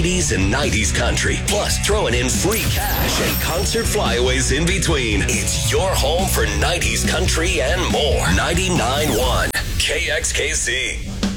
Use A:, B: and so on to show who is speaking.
A: 80s and 90s country, plus throwing in free cash and concert flyaways in between. It's your home for 90s country and more. 99.1 KXKC.